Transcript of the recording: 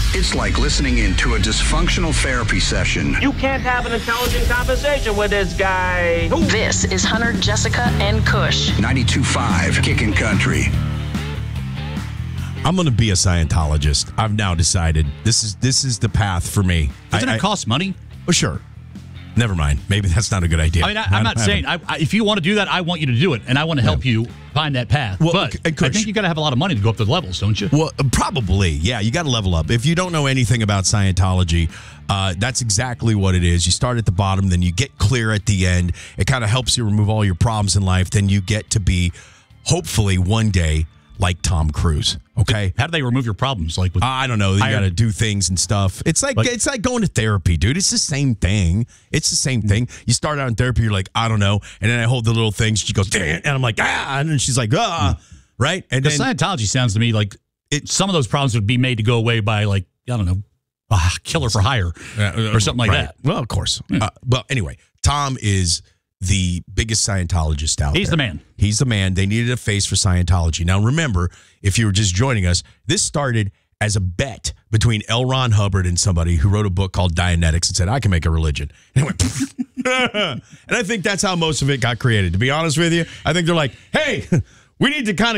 It's like listening into a dysfunctional therapy session. You can't have an intelligent conversation with this guy. This is Hunter, Jessica, and Kush. 92.5 Kickin' Country. I'm going to be a Scientologist. I've now decided this is the path for me. Doesn't it cost money? Oh, sure. Never mind. Maybe that's not a good idea. I mean, I'm not saying if you want to do that, I want you to do it, and I want to help you find that path. Well, but I think you got to have a lot of money to go up the levels, don't you? Well, probably. Yeah, you got to level up. If you don't know anything about Scientology, that's exactly what it is. You start at the bottom, then you get clear at the end. It kind of helps you remove all your problems in life. Then you get to be, hopefully, one day, like Tom Cruise. Okay, how do they remove your problems? Like, with I don't know. You got to do things and stuff. It's like going to therapy, dude. It's the same thing. It's the same thing. You start out in therapy, you're like, I don't know, and then I hold the little things. She goes, damn, and I'm like, and then she's like, right. And then Scientology sounds to me like some of those problems would be made to go away by, like, I don't know, killer for hire or something like that. Well, of course. Well, anyway, Tom is the biggest Scientologist out there. He's the man. He's the man. They needed a face for Scientology. Now, remember, if you were just joining us, this started as a bet between L. Ron Hubbard and somebody who wrote a book called Dianetics and said, I can make a religion. And it went, and I think that's how most of it got created. To be honest with you, I think they're like, hey, we need to kind of